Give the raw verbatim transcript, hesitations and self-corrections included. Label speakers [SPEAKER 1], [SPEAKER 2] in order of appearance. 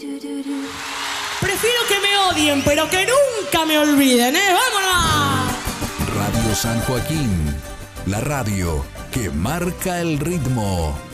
[SPEAKER 1] Prefiero que me odien, pero que nunca me olviden, ¿eh? ¡Vámonos!
[SPEAKER 2] Radio San Joaquín, la radio que marca el ritmo.